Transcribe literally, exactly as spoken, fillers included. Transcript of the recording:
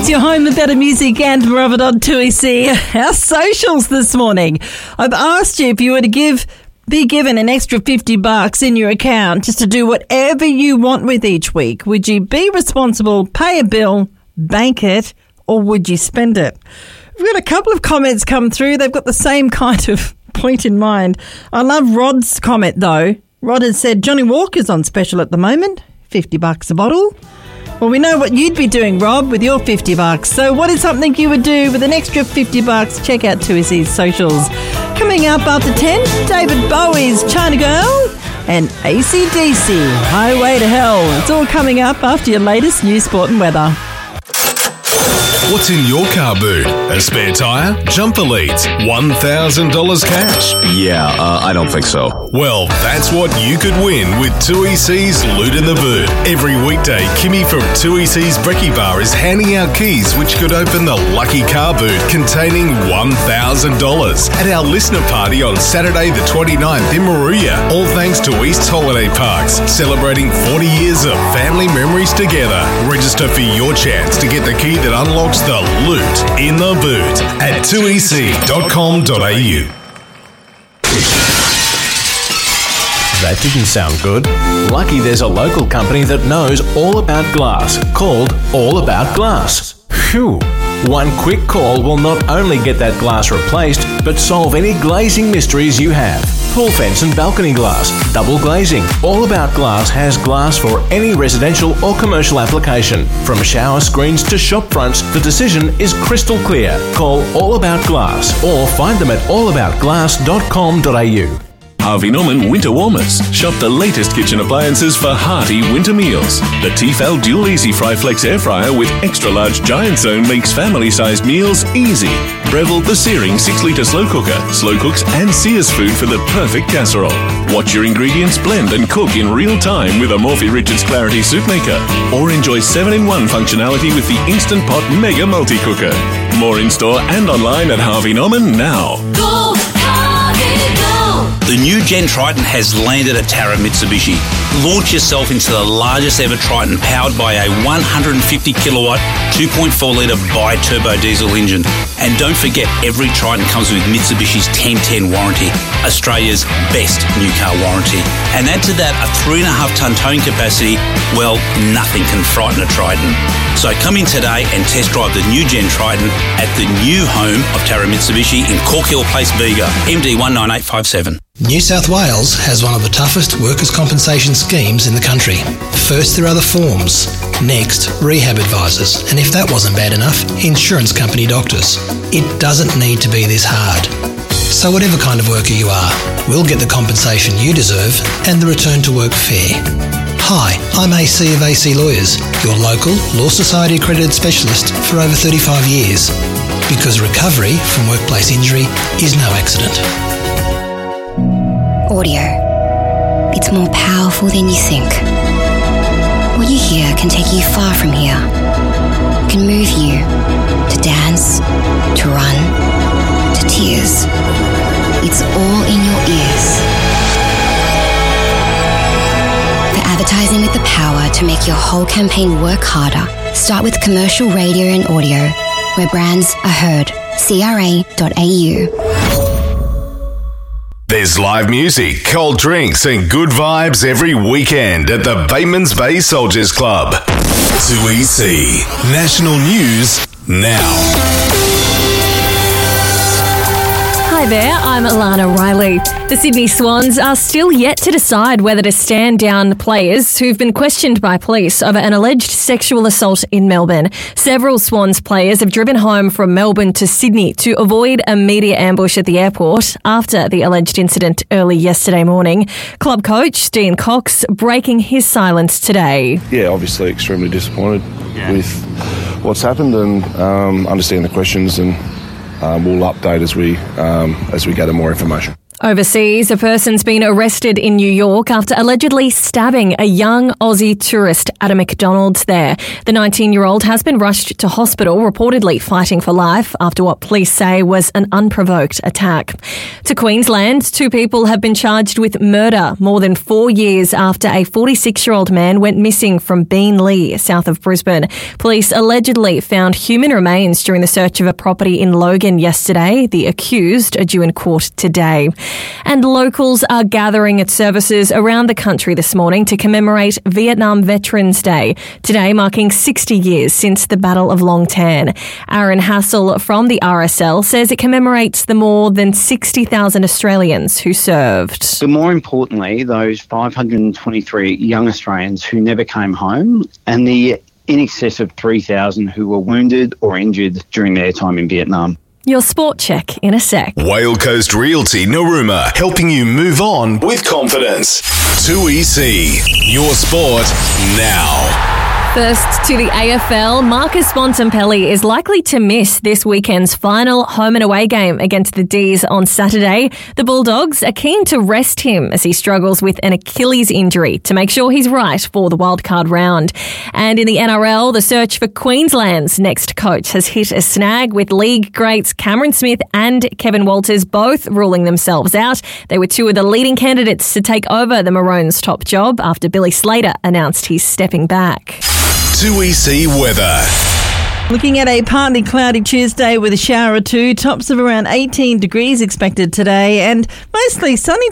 It's your home of better music and more of it on two E C. Our socials this morning. I've asked you if you were to give, be given an extra fifty bucks in your account just to do whatever you want with each week. Would you be responsible, pay a bill, bank it, or would you spend it? We've got a couple of comments come through. They've got the same kind of point in mind. I love Rod's comment though. Rod has said Johnny Walker's on special at the moment, fifty bucks a bottle. Well, we know what you'd be doing, Rob, with your fifty bucks. So what is something you would do with an extra fifty bucks? Check out two E C's socials. Coming up after ten, David Bowie's China Girl and A C D C, Highway to Hell. It's all coming up after your latest news, sport and weather. What's in your car boot? A spare tyre? Jumper leads? one thousand dollars cash? Yeah, uh, I don't think so. Well, that's what you could win with two E C's Loot in the Boot. Every weekday, Kimmy from two E C's Brekkie Bar is handing out keys which could open the lucky car boot containing one thousand dollars at our listener party on Saturday the twenty-ninth in Moruya. All thanks to East Holiday Parks, celebrating forty years of family memories together. Register for your chance to get the key that unlocks the Loot in the Boot at two e c dot com dot a u. That didn't sound good. Lucky there's a local company that knows all about glass, called All About Glass. Phew. One quick call will not only get that glass replaced, but solve any glazing mysteries you have. Pool fence and balcony glass, double glazing. All About Glass has glass for any residential or commercial application. From shower screens to shop fronts, the decision is crystal clear. Call All About Glass or find them at all about glass dot com dot a u. Harvey Norman Winter Warmers. Shop the latest kitchen appliances for hearty winter meals. The Tefal Dual Easy Fry Flex Air Fryer with extra large giant zone makes family-sized meals easy. Breville the Searing six litre slow cooker. Slow cooks and sears food for the perfect casserole. Watch your ingredients blend and cook in real time with a Morphy Richards Clarity Soup Maker. Or enjoy seven in one functionality with the Instant Pot Mega Multi-Cooker. More in-store and online at Harvey Norman now. Go, Harvey, go! The new Gen Triton has landed at Tara Mitsubishi. Launch yourself into the largest ever Triton powered by a one hundred fifty kilowatt, two point four litre bi-turbo diesel engine. And don't forget, every Triton comes with Mitsubishi's ten ten warranty, Australia's best new car warranty. And add to that a three and a half tonne towing capacity, well, nothing can frighten a Triton. So come in today and test drive the new Gen Triton at the new home of Tara Mitsubishi in Cork Hill Place, Bega, M D one nine eight five seven. New South Wales has one of the toughest workers' compensation schemes in the country. First, there are the forms. Next, rehab advisors. And if that wasn't bad enough, insurance company doctors. It doesn't need to be this hard. So whatever kind of worker you are, we'll get the compensation you deserve and the return to work fair. Hi, I'm A C of A C Lawyers, your local Law Society accredited specialist for over thirty-five years. Because recovery from workplace injury is no accident. Audio. It's more powerful than you think. What you hear can take you far from here. It can move you to dance, to run, to tears. It's all in your ears. For advertising with the power to make your whole campaign work harder, start with commercial radio and audio, where brands are heard. C R A dot A U. There's live music, cold drinks and good vibes every weekend at the Batemans Bay Soldiers Club. two E C National News now. Hi there, I'm Alana Riley. The Sydney Swans are still yet to decide whether to stand down players who've been questioned by police over an alleged sexual assault in Melbourne. Several Swans players have driven home from Melbourne to Sydney to avoid a media ambush at the airport after the alleged incident early yesterday morning. Club coach Dean Cox breaking his silence today. Yeah, obviously extremely disappointed yeah. with what's happened and um, understand the questions and Um, we'll update as we um, as we gather more information. Overseas, a person's been arrested in New York after allegedly stabbing a young Aussie tourist at a McDonald's there. The nineteen-year-old has been rushed to hospital, reportedly fighting for life after what police say was an unprovoked attack. To Queensland, two people have been charged with murder more than four years after a forty-six-year-old man went missing from Beenleigh, south of Brisbane. Police allegedly found human remains during the search of a property in Logan yesterday. The accused are due in court today. And locals are gathering at services around the country this morning to commemorate Vietnam Veterans Day, today marking sixty years since the Battle of Long Tan. Aaron Hassel from the R S L says it commemorates the more than sixty thousand Australians who served. But more importantly, those five hundred twenty-three young Australians who never came home, and the in excess of three thousand who were wounded or injured during their time in Vietnam. Your sport check in a sec. Whale Coast Realty Narooma, helping you move on with confidence. two E C, your sport now. First to the A F L, Marcus Bontempelli is likely to miss this weekend's final home and away game against the D's on Saturday. The Bulldogs are keen to rest him as he struggles with an Achilles injury to make sure he's right for the wildcard round. And in the N R L, the search for Queensland's next coach has hit a snag, with league greats Cameron Smith and Kevin Walters both ruling themselves out. They were two of the leading candidates to take over the Maroons' top job after Billy Slater announced he's stepping back. two E C weather. Looking at a partly cloudy Tuesday with a shower or two, tops of around eighteen degrees expected today, and mostly sunny